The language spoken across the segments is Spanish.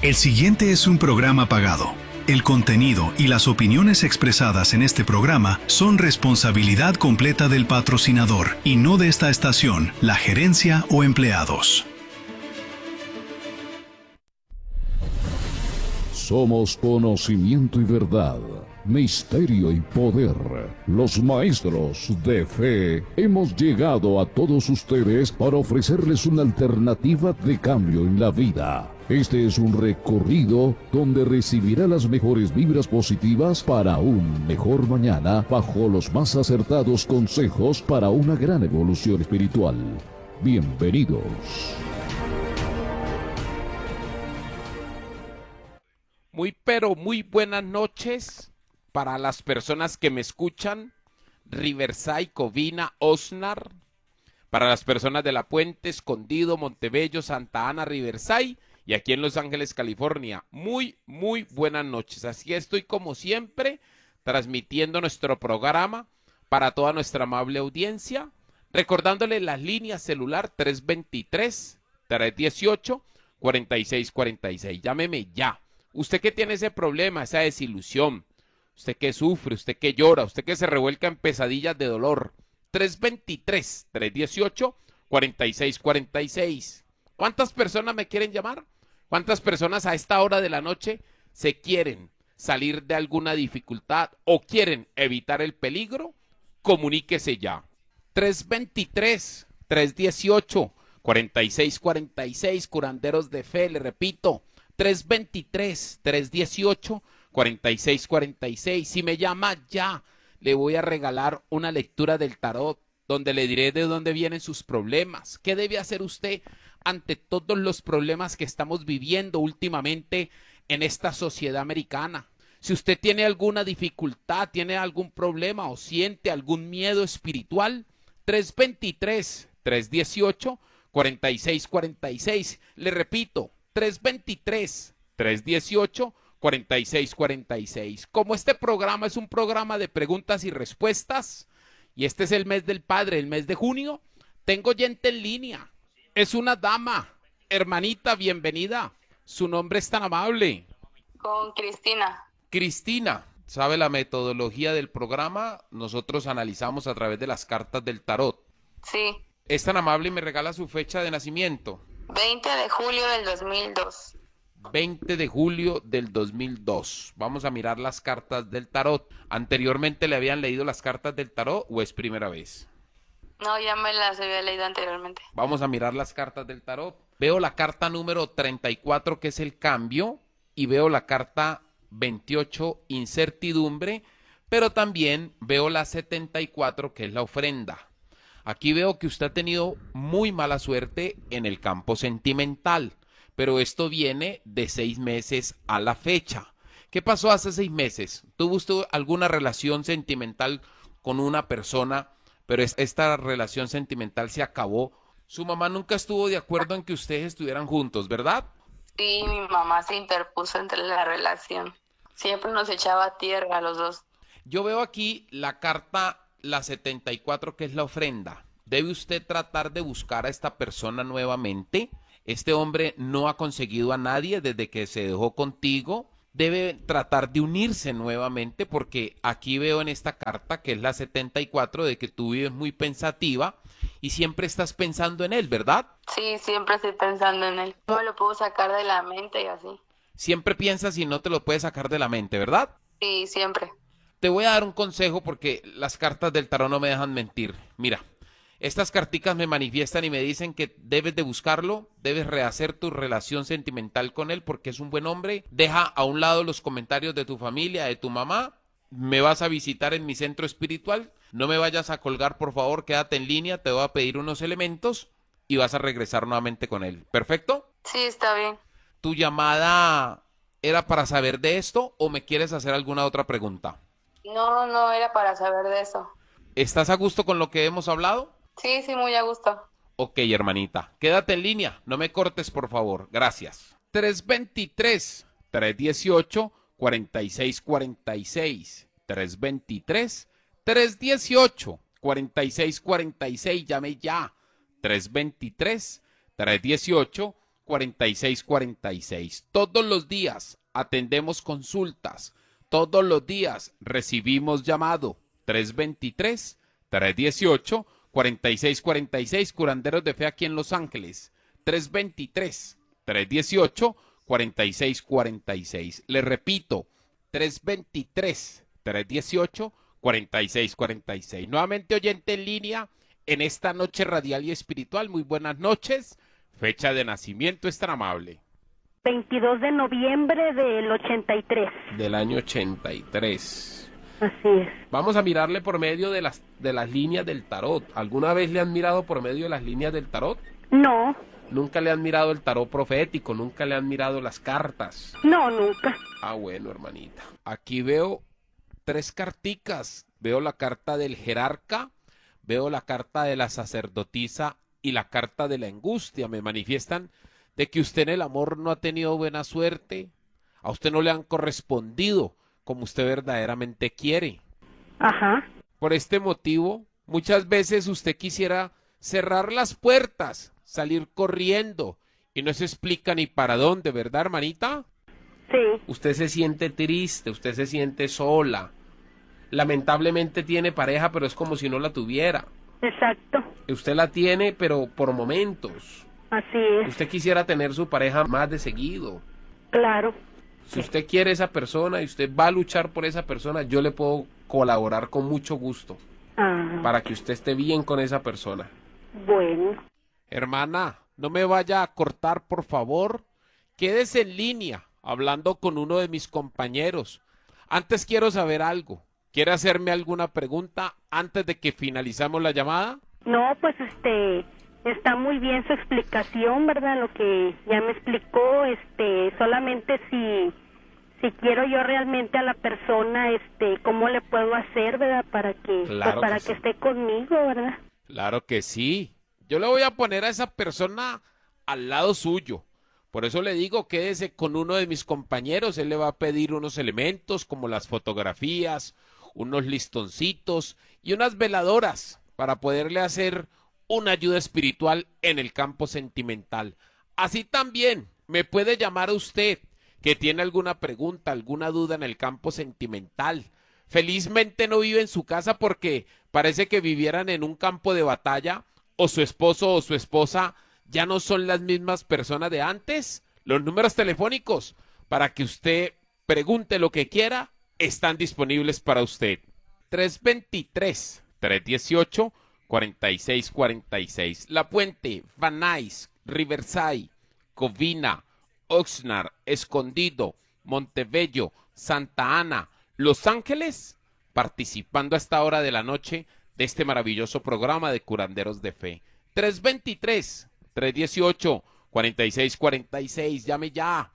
El siguiente es un programa pagado. El contenido y las opiniones expresadas en este programa son responsabilidad completa del patrocinador y no de esta estación, la gerencia o empleados. Somos conocimiento y verdad, misterio y poder. Los maestros de fe hemos llegado a todos ustedes para ofrecerles una alternativa de cambio en la vida. Este es un recorrido donde recibirá las mejores vibras positivas para un mejor mañana bajo los más acertados consejos para una gran evolución espiritual. Bienvenidos. Muy buenas noches para las personas que me escuchan, Riverside, Covina, Osnar, para las personas de La Puente, Escondido, Montebello, Santa Ana, Riverside y aquí en Los Ángeles, California. Muy buenas noches. Así estoy como siempre transmitiendo nuestro programa para toda nuestra amable audiencia, recordándole las líneas celular 323-318-4646. Llámeme ya. Usted que tiene ese problema, esa desilusión, usted que sufre, usted que llora, usted que se revuelca en pesadillas de dolor. 323-318-4646. ¿Cuántas personas me quieren llamar? ¿Cuántas personas a esta hora de la noche se quieren salir de alguna dificultad o quieren evitar el peligro? Comuníquese ya. 323-318-4646, curanderos de fe, le repito. 323-318-4646. Si me llama ya, le voy a regalar una lectura del tarot donde le diré de dónde vienen sus problemas. ¿Qué debe hacer usted ante todos los problemas que estamos viviendo últimamente en esta sociedad americana? Si usted tiene alguna dificultad, tiene algún problema o siente algún miedo espiritual, 323-318-4646. Le repito, 323-318-4646. Como este programa es un programa de preguntas y respuestas, y este es el mes del padre, el mes de junio, tengo gente en línea. Es una dama. Hermanita, bienvenida. Su nombre es tan amable. Con Cristina. Cristina, ¿sabe la metodología del programa? Nosotros analizamos a través de las cartas del tarot. Sí. Es tan amable y me regala su fecha de nacimiento. 20 de julio del 2002. 20 de julio del 2002. Vamos a mirar las cartas del tarot. ¿Anteriormente le habían leído las cartas del tarot o es primera vez? No, ya me las había leído anteriormente. Vamos a mirar las cartas del tarot. Veo la carta número 34, que es el cambio, y veo la carta 28, incertidumbre, pero también veo la 74, que es la ofrenda. Aquí veo que usted ha tenido muy mala suerte en el campo sentimental, pero esto viene de 6 meses a la fecha. ¿Qué pasó hace 6 meses? ¿Tuvo usted alguna relación sentimental con una persona, pero esta relación sentimental se acabó? Su mamá nunca estuvo de acuerdo en que ustedes estuvieran juntos, ¿verdad? Sí, mi mamá se interpuso entre la relación. Siempre nos echaba tierra a los dos. Yo veo aquí la carta, la 74, que es la ofrenda. Debe usted tratar de buscar a esta persona nuevamente. Este hombre no ha conseguido a nadie desde que se dejó contigo. Debe tratar de unirse nuevamente porque aquí veo en esta carta, que es la 74, de que tú vives muy pensativa y siempre estás pensando en él, ¿verdad? Sí, siempre estoy pensando en él. No me lo puedo sacar de la mente y así. Siempre piensas y no te lo puedes sacar de la mente, ¿verdad? Sí, siempre. Te voy a dar un consejo porque las cartas del tarot no me dejan mentir. Mira, estas carticas me manifiestan y me dicen que debes de buscarlo, debes rehacer tu relación sentimental con él porque es un buen hombre. Deja a un lado los comentarios de tu familia, de tu mamá. Me vas a visitar en mi centro espiritual. No me vayas a colgar, por favor, quédate en línea. Te voy a pedir unos elementos y vas a regresar nuevamente con él. ¿Perfecto? Sí, está bien. ¿Tu llamada era para saber de esto o me quieres hacer alguna otra pregunta? No era para saber de eso. ¿Estás a gusto con lo que hemos hablado? Sí, muy a gusto. Ok, hermanita, quédate en línea, no me cortes, por favor, gracias. 323-318-4646. 323-318-4646, llame ya. 323-318-4646. 4646. Todos los días atendemos consultas. Todos los días recibimos llamado. 323-318-4646. Curanderos de Fe aquí en Los Ángeles. 323-318-4646. Le repito, 323-318-4646. Nuevamente oyente en línea en esta noche radial y espiritual. Muy buenas noches. Fecha de nacimiento es tan amable. 22 de noviembre del 83. Del año 83. Así es. Vamos a mirarle por medio de las líneas del tarot. ¿Alguna vez le han mirado por medio de las líneas del tarot? No. ¿Nunca le han mirado el tarot profético? ¿Nunca le han mirado las cartas? No, nunca. Ah, bueno, hermanita. Aquí veo 3 carticas. Veo la carta del jerarca, veo la carta de la sacerdotisa y la carta de la angustia. Me manifiestan de que usted en el amor no ha tenido buena suerte, a usted no le han correspondido como usted verdaderamente quiere. Ajá. Por este motivo, muchas veces usted quisiera cerrar las puertas, salir corriendo, y no se explica ni para dónde, ¿verdad, hermanita? Sí. Usted se siente triste, usted se siente sola. Lamentablemente tiene pareja, pero es como si no la tuviera. Exacto. Usted la tiene, pero por momentos. Así es. Usted quisiera tener su pareja más de seguido. Claro. Si usted quiere esa persona y usted va a luchar por esa persona, yo le puedo colaborar con mucho gusto para que usted esté bien con esa persona. Bueno. Hermana, no me vaya a cortar, por favor. Quédese en línea, hablando con uno de mis compañeros. Antes quiero saber algo. ¿Quiere hacerme alguna pregunta antes de que finalizamos la llamada? No, pues está muy bien su explicación, ¿verdad? Lo que ya me explicó, solamente si quiero yo realmente a la persona, ¿cómo le puedo hacer, verdad? Para que, Claro para que que sí. esté conmigo, ¿verdad? Claro que sí. Yo le voy a poner a esa persona al lado suyo. Por eso le digo, quédese con uno de mis compañeros. Él le va a pedir unos elementos como las fotografías, unos listoncitos y unas veladoras para poderle hacer una ayuda espiritual en el campo sentimental. Así también me puede llamar a usted que tiene alguna pregunta, alguna duda en el campo sentimental. Felizmente no vive en su casa porque parece que vivieran en un campo de batalla, o su esposo o su esposa ya no son las mismas personas de antes. Los números telefónicos para que usted pregunte lo que quiera están disponibles para usted. 323-318-4646. La Puente, Van Nuys, Riverside, Covina, Oxnard, Escondido, Montebello, Santa Ana, Los Ángeles, participando a esta hora de la noche de este maravilloso programa de Curanderos de Fe. 323-318-4646. Llame ya.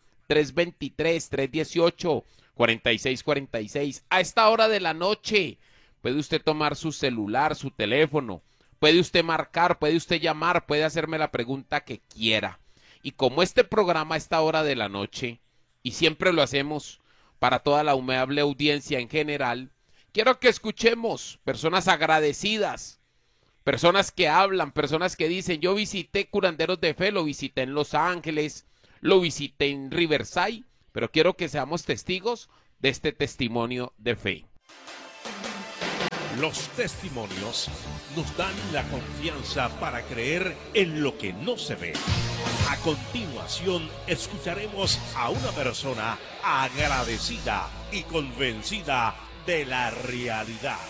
323-318-4646. A esta hora de la noche puede usted tomar su celular, su teléfono, puede usted marcar, puede usted llamar, puede hacerme la pregunta que quiera. Y como este programa a esta hora de la noche, y siempre lo hacemos para toda la amable audiencia en general, quiero que escuchemos personas agradecidas, personas que hablan, personas que dicen, yo visité Curanderos de Fe, lo visité en Los Ángeles, lo visité en Riverside, pero quiero que seamos testigos de este testimonio de fe. Los testimonios nos dan la confianza para creer en lo que no se ve. A continuación, escucharemos a una persona agradecida y convencida de la realidad.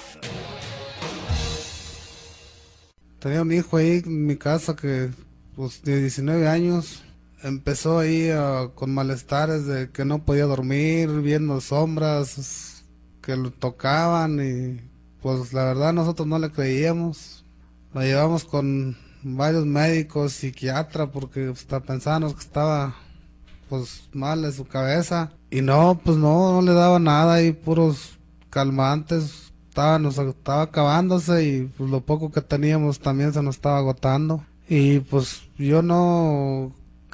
Tenía un hijo ahí en mi casa que, pues, de 19 años, empezó ahí con malestares de que no podía dormir, viendo sombras que lo tocaban, y pues la verdad nosotros no le creíamos. Lo llevamos con varios médicos, psiquiatra, porque pensábamos que estaba pues mal de su cabeza, y no, pues no le daba nada, y puros calmantes. Nos estaba acabándose, y pues lo poco que teníamos también se nos estaba agotando. Y pues yo no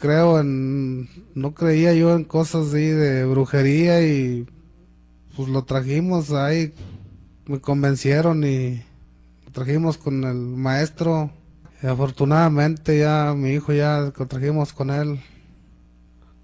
creía yo en cosas así de brujería, y pues lo trajimos ahí, me convencieron y lo trajimos con el maestro. Y afortunadamente ya mi hijo, ya lo trajimos con él,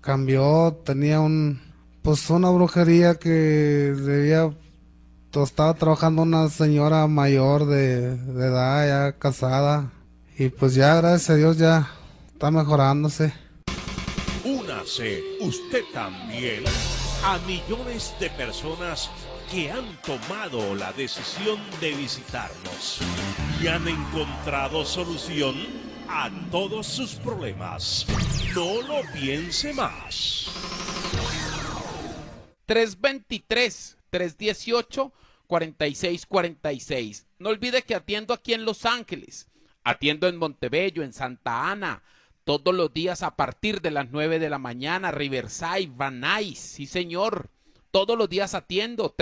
cambió, tenía una brujería que estaba trabajando una señora mayor de edad, ya casada, y pues ya, gracias a Dios, ya está mejorándose. Únase usted también a millones de personas que han tomado la decisión de visitarnos y han encontrado solución a todos sus problemas. No lo piense más. 323-318-4646. No olvide que atiendo aquí en Los Ángeles, atiendo en Montebello, en Santa Ana, todos los días a partir de las 9 de la mañana, Riverside, Van Nuys, sí señor, todos los días atiendo.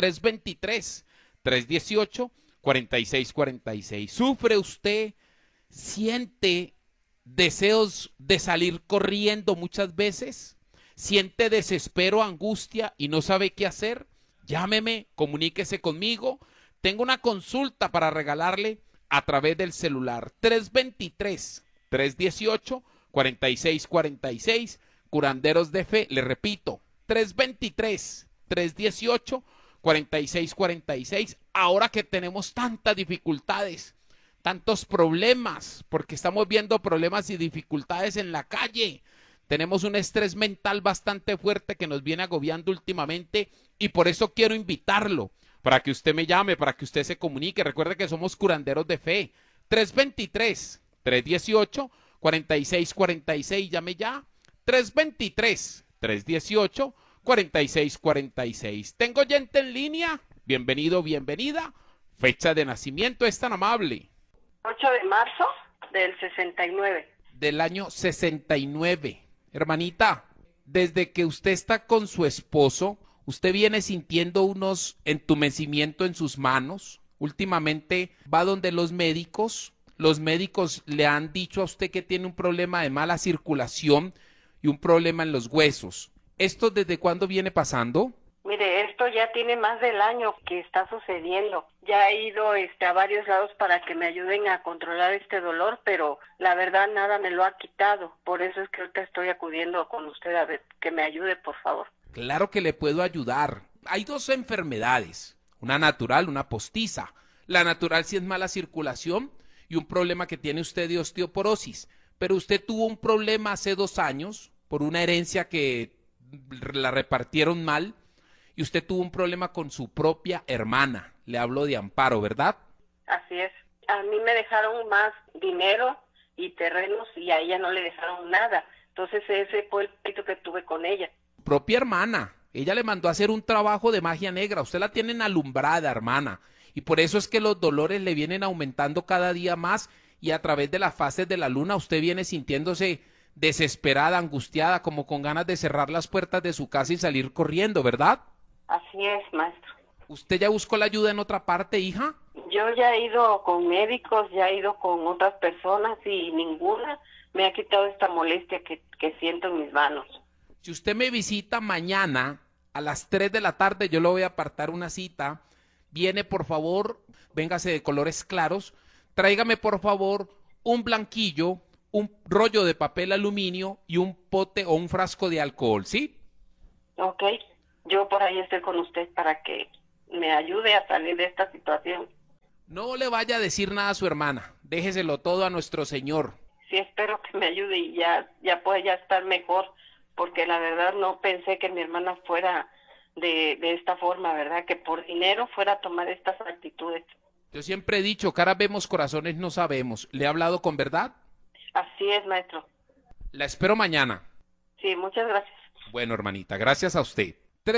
323-318-4646. ¿Sufre usted? ¿Siente deseos de salir corriendo muchas veces? ¿Siente desespero, angustia y no sabe qué hacer? Llámeme, comuníquese conmigo. Tengo una consulta para regalarle a través del celular. 323-318-4646. Curanderos de Fe, le repito, 323-318-4646. Ahora que tenemos tantas dificultades, tantos problemas, porque estamos viendo problemas y dificultades en la calle. Tenemos un estrés mental bastante fuerte que nos viene agobiando últimamente y por eso quiero invitarlo para que usted me llame, para que usted se comunique. Recuerde que somos Curanderos de Fe. 323-318-4646. Llame ya. 323-318-4646. ¿Tengo oyente en línea? Bienvenido, bienvenida. Fecha de nacimiento, es tan amable. 8 de marzo del 69. Del año 69. Hermanita, desde que usted está con su esposo, ¿usted viene sintiendo unos entumecimientos en sus manos? Últimamente va donde los médicos le han dicho a usted que tiene un problema de mala circulación y un problema en los huesos. ¿Esto desde cuándo viene pasando? Mire, esto ya tiene más del año que está sucediendo. Ya he ido a varios lados para que me ayuden a controlar este dolor, pero la verdad nada me lo ha quitado. Por eso es que ahorita estoy acudiendo con usted a ver que me ayude, por favor. Claro que le puedo ayudar. Hay dos enfermedades, una natural, una postiza. La natural sí es mala circulación y un problema que tiene usted de osteoporosis. Pero usted tuvo un problema hace 2 años por una herencia que la repartieron mal. Y usted tuvo un problema con su propia hermana. Le hablo de Amparo, ¿verdad? Así es. A mí me dejaron más dinero y terrenos y a ella no le dejaron nada. Entonces ese fue el pleito que tuve con ella. Propia hermana. Ella le mandó a hacer un trabajo de magia negra. Usted la tienen alumbrada, hermana. Y por eso es que los dolores le vienen aumentando cada día más y a través de las fases de la luna usted viene sintiéndose desesperada, angustiada, como con ganas de cerrar las puertas de su casa y salir corriendo, ¿verdad? Así es, maestro. ¿Usted ya buscó la ayuda en otra parte, hija? Yo ya he ido con médicos, ya he ido con otras personas y ninguna me ha quitado esta molestia que siento en mis manos. Si usted me visita mañana a las 3 de la tarde, yo le voy a apartar una cita. Viene, por favor, véngase de colores claros. Tráigame, por favor, un blanquillo, un rollo de papel aluminio y un pote o un frasco de alcohol, ¿sí? Ok. Yo por ahí estoy con usted para que me ayude a salir de esta situación. No le vaya a decir nada a su hermana. Déjeselo todo a nuestro Señor. Sí, espero que me ayude y ya pueda ya estar mejor, porque la verdad no pensé que mi hermana fuera de esta forma, ¿verdad? Que por dinero fuera a tomar estas actitudes. Yo siempre he dicho, caras vemos, corazones no sabemos. ¿Le he hablado con verdad? Así es, maestro. La espero mañana. Sí, muchas gracias. Bueno, hermanita, gracias a usted.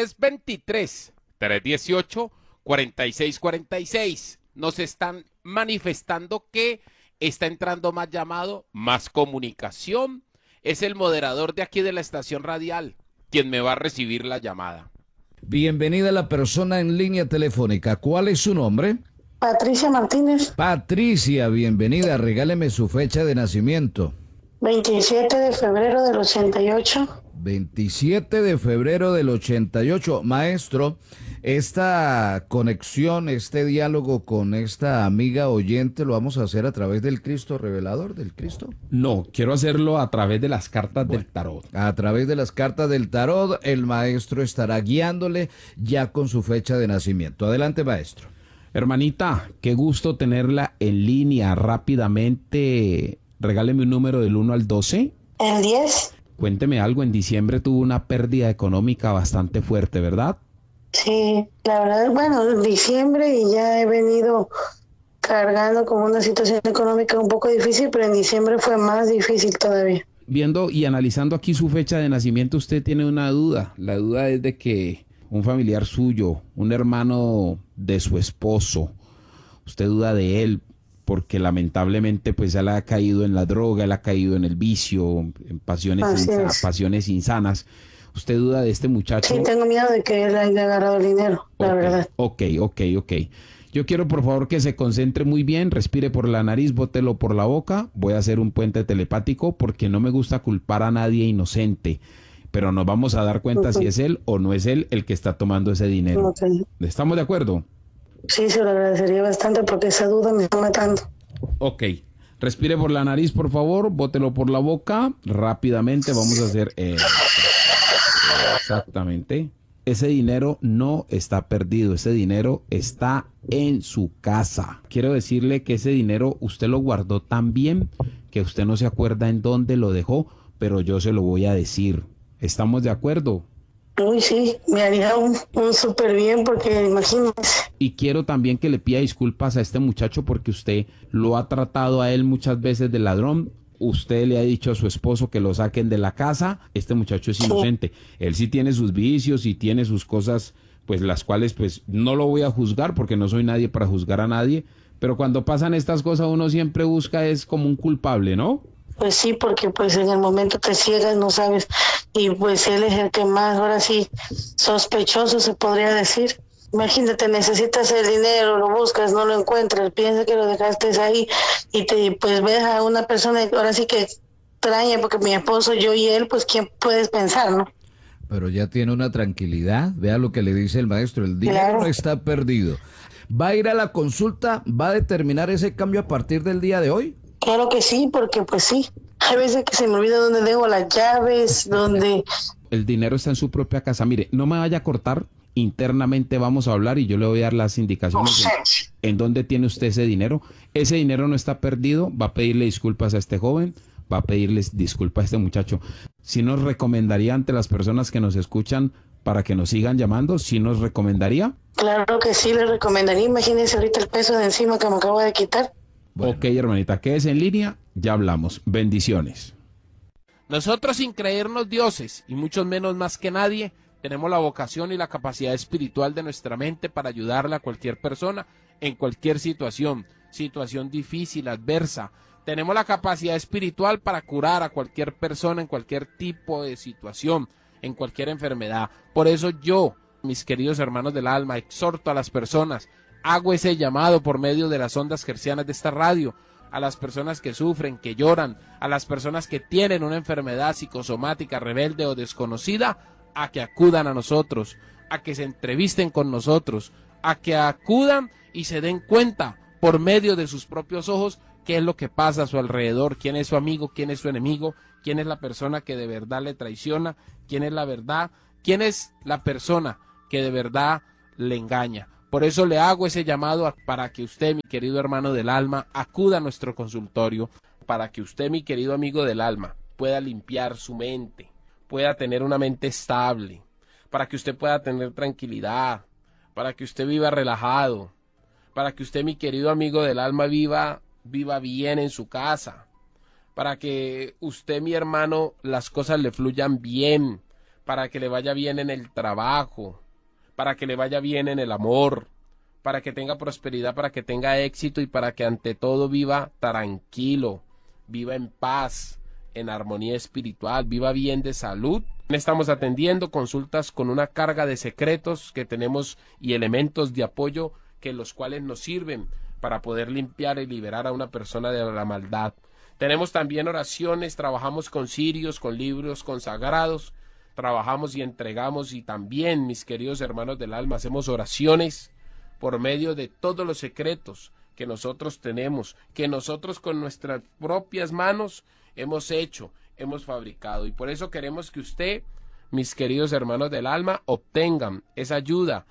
323-318-4646. Nos están manifestando que está entrando más llamado, más comunicación. Es el moderador de aquí de la estación radial quien me va a recibir la llamada. Bienvenida a la persona en línea telefónica. ¿Cuál es su nombre? Patricia Martínez. Patricia, bienvenida. Regáleme su fecha de nacimiento. 27 de febrero del 88. 27 de febrero del 88. Maestro, Esta conexión, este diálogo con esta amiga oyente, ¿lo vamos a hacer a través del Cristo revelador, del Cristo? No, quiero hacerlo a través de las cartas del tarot. A través de las cartas del tarot, el maestro estará guiándole ya con su fecha de nacimiento. Adelante, maestro. Hermanita, qué gusto tenerla en línea rápidamente. Regáleme un número del 1 al 12. ¿El 10? Cuénteme algo, en diciembre tuvo una pérdida económica bastante fuerte, ¿verdad? Sí, la verdad, bueno, en diciembre y ya he venido cargando con una situación económica un poco difícil, pero en diciembre fue más difícil todavía. Viendo y analizando aquí su fecha de nacimiento, usted tiene una duda. La duda es de que un familiar suyo, un hermano de su esposo, usted duda de él porque lamentablemente pues él ha caído en la droga, él ha caído en el vicio, en pasiones insanas. ¿Usted duda de este muchacho? Sí, tengo miedo de que él haya agarrado el dinero, la verdad. Ok. Yo quiero por favor que se concentre muy bien, respire por la nariz, bótelo por la boca. Voy a hacer un puente telepático porque no me gusta culpar a nadie inocente, pero nos vamos a dar cuenta si es él o no es él el que está tomando ese dinero. ¿Estamos de acuerdo? Sí, se lo agradecería bastante porque esa duda me está matando. Ok. Respire por la nariz, por favor, bótelo por la boca. Rápidamente vamos a hacer... Exactamente. Ese dinero no está perdido, ese dinero está en su casa. Quiero decirle que ese dinero usted lo guardó tan bien que usted no se acuerda en dónde lo dejó, pero yo se lo voy a decir. ¿Estamos de acuerdo? Uy, sí, me haría un súper bien porque imagínese. Y quiero también que le pida disculpas a este muchacho porque usted lo ha tratado a él muchas veces de ladrón. Usted le ha dicho a su esposo que lo saquen de la casa. Este muchacho es inocente. Él sí tiene sus vicios y tiene sus cosas, pues las cuales pues no lo voy a juzgar porque no soy nadie para juzgar a nadie. Pero cuando pasan estas cosas uno siempre busca es como un culpable, ¿no? Pues sí, porque pues en el momento te ciegas, no sabes. Y pues él es el que más, ahora sí, sospechoso se podría decir. Imagínate, necesitas el dinero, lo buscas, no lo encuentras, piensas que lo dejaste ahí y te pues ves a una persona ahora sí que extraña, porque mi esposo, yo y él, pues quién puedes pensar, ¿no? Pero ya tiene una tranquilidad, vea lo que le dice el maestro, el dinero no está perdido. ¿Va a ir a la consulta? ¿Va a determinar ese cambio a partir del día de hoy? Claro que sí, porque pues sí, hay veces que se me olvida dónde dejo las llaves, dónde... El dinero está en su propia casa. Mire, no me vaya a cortar. Internamente vamos a hablar y yo le voy a dar las indicaciones en dónde tiene usted ese dinero. Ese dinero no está perdido. Va a pedirle disculpas a este joven, va a pedirles disculpas a este muchacho. ¿Sí nos recomendaría ante las personas que nos escuchan para que nos sigan llamando? ¿Sí nos recomendaría? Claro que sí, le recomendaría. Imagínese ahorita el peso de encima que me acabo de quitar. Bueno. Ok, hermanita, quédese en línea, ya hablamos. Bendiciones. Nosotros, sin creernos dioses y mucho menos más que nadie, tenemos la vocación y la capacidad espiritual de nuestra mente para ayudarle a cualquier persona en cualquier situación difícil, adversa. Tenemos la capacidad espiritual para curar a cualquier persona en cualquier tipo de situación, en cualquier enfermedad. Por eso yo, mis queridos hermanos del alma, exhorto a las personas, hago ese llamado por medio de las ondas hercianas de esta radio, a las personas que sufren, que lloran, a las personas que tienen una enfermedad psicosomática rebelde o desconocida, a que acudan a nosotros, a que se entrevisten con nosotros, a que acudan y se den cuenta por medio de sus propios ojos qué es lo que pasa a su alrededor, quién es su amigo, quién es su enemigo, quién es la persona que de verdad le traiciona, quién es la verdad, quién es la persona que de verdad le engaña. Por eso le hago ese llamado para que usted, mi querido hermano del alma, acuda a nuestro consultorio, para que usted, mi querido amigo del alma, pueda limpiar su mente, pueda tener una mente estable, para que usted pueda tener tranquilidad, para que usted viva relajado, para que usted, mi querido amigo del alma, viva bien en su casa, para que usted, mi hermano, las cosas le fluyan bien, para que le vaya bien en el trabajo, para que le vaya bien en el amor, para que tenga prosperidad, para que tenga éxito y para que ante todo viva tranquilo, viva en paz, en armonía espiritual, viva bien de salud. Estamos atendiendo consultas con una carga de secretos que tenemos y elementos de apoyo que los cuales nos sirven para poder limpiar y liberar a una persona de la maldad. Tenemos también oraciones, trabajamos con cirios, con libros consagrados, trabajamos y entregamos, y también, mis queridos hermanos del alma, hacemos oraciones por medio de todos los secretos que nosotros tenemos, que nosotros con nuestras propias manos hemos hecho, hemos fabricado. Y por eso queremos que usted, mis queridos hermanos del alma, obtengan esa ayuda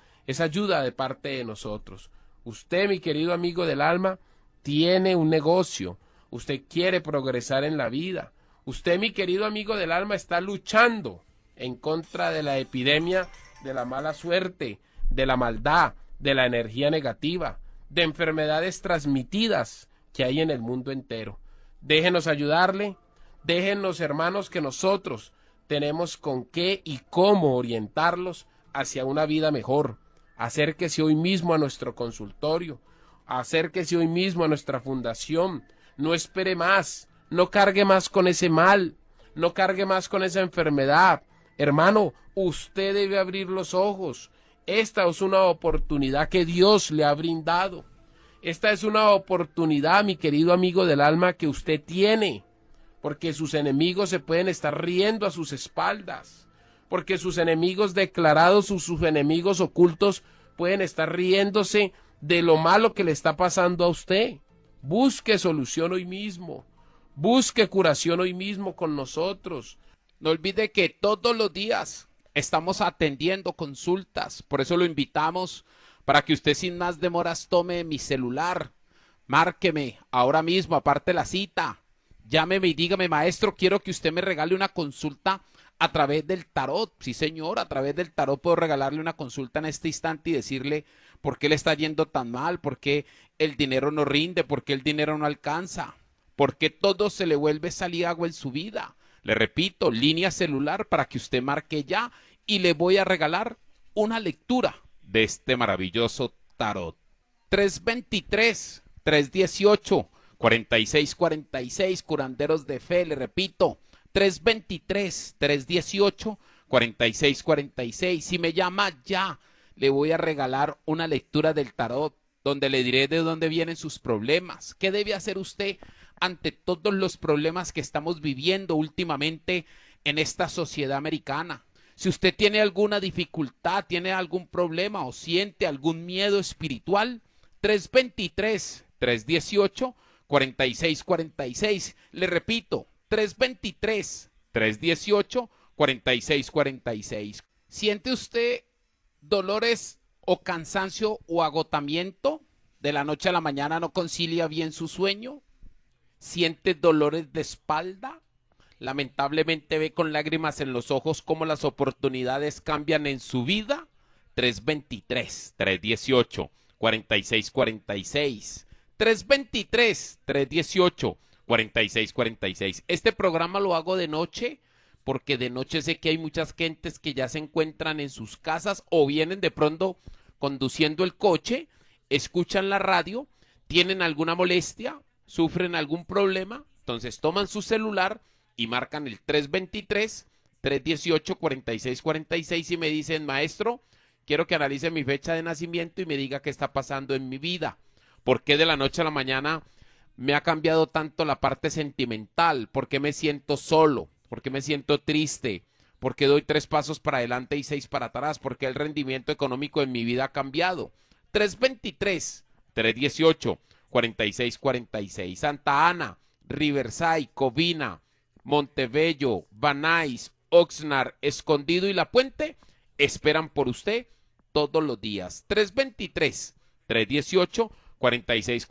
de parte de nosotros. Usted, mi querido amigo del alma, tiene un negocio, usted quiere progresar en la vida. Usted, mi querido amigo del alma, está luchando en contra de la epidemia, de la mala suerte, de la maldad, de la energía negativa, de enfermedades transmitidas que hay en el mundo entero. Déjenos ayudarle, déjenos, hermanos, que nosotros tenemos con qué y cómo orientarlos hacia una vida mejor. Acérquese hoy mismo a nuestro consultorio, acérquese hoy mismo a nuestra fundación, no espere más, no cargue más con ese mal, no cargue más con esa enfermedad. Hermano, usted debe abrir los ojos. Esta es una oportunidad que Dios le ha brindado. Esta es una oportunidad, mi querido amigo del alma, que usted tiene, porque sus enemigos se pueden estar riendo a sus espaldas, porque sus enemigos declarados o sus enemigos ocultos pueden estar riéndose de lo malo que le está pasando a usted. Busque solución hoy mismo, busque curación hoy mismo con nosotros. No olvide que todos los días estamos atendiendo consultas, por eso lo invitamos para que usted sin más demoras tome mi celular, márqueme ahora mismo, aparte la cita, llámeme y dígame: maestro, quiero que usted me regale una consulta a través del tarot. Sí, señor, a través del tarot puedo regalarle una consulta en este instante y decirle por qué le está yendo tan mal, por qué el dinero no rinde, por qué el dinero no alcanza, por qué todo se le vuelve saliagua en su vida. Le repito, línea celular para que usted marque ya y le voy a regalar una lectura de este maravilloso tarot. 323-318-4646, curanderos de fe, le repito, 323-318-4646. Si me llama ya, le voy a regalar una lectura del tarot, donde le diré de dónde vienen sus problemas, qué debe hacer usted ante todos los problemas que estamos viviendo últimamente en esta sociedad americana. Si usted tiene alguna dificultad, tiene algún problema o siente algún miedo espiritual, 323-318-4646. Le repito, 323-318-4646. ¿Siente usted dolores o cansancio o agotamiento? ¿De la noche a la mañana no concilia bien su sueño? ¿Siente dolores de espalda? Lamentablemente ve con lágrimas en los ojos cómo las oportunidades cambian en su vida. 323-318-4646. 323-318-4646. Este programa lo hago de noche porque de noche sé que hay muchas gentes que ya se encuentran en sus casas o vienen de pronto conduciendo el coche, escuchan la radio, tienen alguna molestia, sufren algún problema, entonces toman su celular y marcan el 323-318-4646 y me dicen: maestro, quiero que analice mi fecha de nacimiento y me diga qué está pasando en mi vida. ¿Por qué de la noche a la mañana me ha cambiado tanto la parte sentimental? ¿Por qué me siento solo? ¿Por qué me siento triste? ¿Por qué doy 3 pasos para adelante y 6 para atrás? ¿Por qué el rendimiento económico en mi vida ha cambiado? 323-318-4646. Santa Ana, Riverside, Covina, Montebello, Van Nuys, Oxnard, Escondido y La Puente esperan por usted todos los días. 323-318-4646.